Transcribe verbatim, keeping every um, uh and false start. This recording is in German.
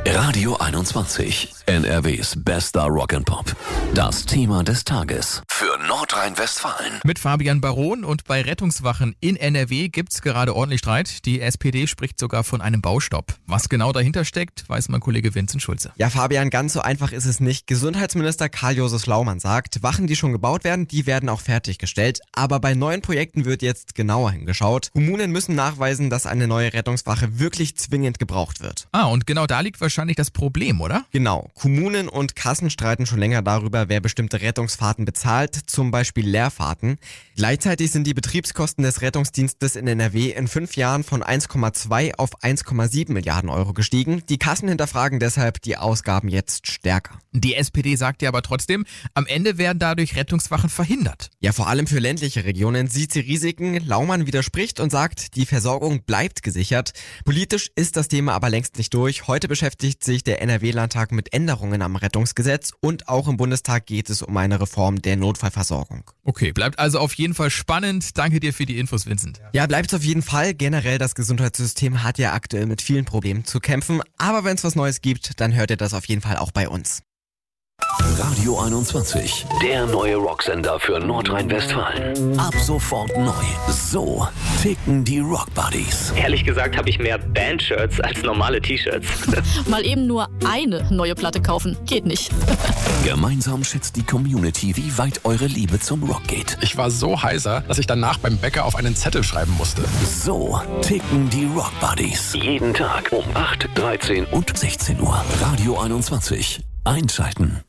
Radio einundzwanzig, N R Ws bester Rock'n'Pop. Das Thema des Tages für Nordrhein-Westfalen. Mit Fabian Baron, und bei Rettungswachen in N R W gibt's gerade ordentlich Streit. Die S P D spricht sogar von einem Baustopp. Was genau dahinter steckt, weiß mein Kollege Vincent Schulze. Ja, Fabian, ganz so einfach ist es nicht. Gesundheitsminister Karl-Josef Laumann sagt, Wachen, die schon gebaut werden, die werden auch fertiggestellt. Aber bei neuen Projekten wird jetzt genauer hingeschaut. Kommunen müssen nachweisen, dass eine neue Rettungswache wirklich zwingend gebraucht wird. Ah, und genau da liegt wahrscheinlich das Problem, oder? Genau. Kommunen und Kassen streiten schon länger darüber, wer bestimmte Rettungsfahrten bezahlt, zum Beispiel Leerfahrten. Gleichzeitig sind die Betriebskosten des Rettungsdienstes in N R W in fünf Jahren von eins Komma zwei auf eins Komma sieben Milliarden Euro gestiegen. Die Kassen hinterfragen deshalb die Ausgaben jetzt stärker. Die S P D sagt ja aber trotzdem, am Ende werden dadurch Rettungswachen verhindert. Ja, vor allem für ländliche Regionen sieht sie Risiken. Laumann widerspricht und sagt, die Versorgung bleibt gesichert. Politisch ist das Thema aber längst nicht durch. Heute beschäftigt sich der N R W-Landtag mit Änderungen am Rettungsgesetz, und auch im Bundestag geht es um eine Reform der Notfallversorgung. Okay, bleibt also auf jeden Fall spannend. Danke dir für die Infos, Vincent. Ja, bleibt auf jeden Fall. Generell, das Gesundheitssystem hat ja aktuell mit vielen Problemen zu kämpfen. Aber wenn es was Neues gibt, dann hört ihr das auf jeden Fall auch bei uns. Radio einundzwanzig, der neue Rocksender für Nordrhein-Westfalen. Ab sofort neu. So ticken die Rock Buddies. Ehrlich gesagt habe ich mehr Band-Shirts als normale T-Shirts. Mal eben nur eine neue Platte kaufen, geht nicht. Gemeinsam schätzt die Community, wie weit eure Liebe zum Rock geht. Ich war so heiser, dass ich danach beim Bäcker auf einen Zettel schreiben musste. So ticken die Rock Buddies. Jeden Tag um acht, dreizehn und sechzehn Uhr. Radio einundzwanzig. Einschalten.